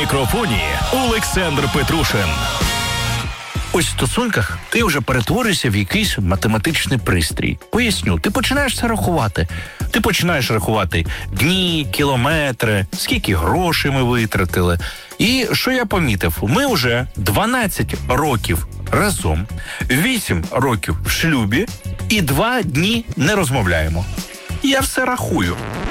мікрофоні Олександр Петрушин. Ось в стосунках ти вже перетворюєшся в якийсь математичний пристрій. Поясню, ти починаєш це рахувати. Ти починаєш рахувати дні, кілометри, скільки грошей ми витратили. І що я помітив? Ми вже 12 років разом, 8 років в шлюбі і 2 дні не розмовляємо. Я все рахую.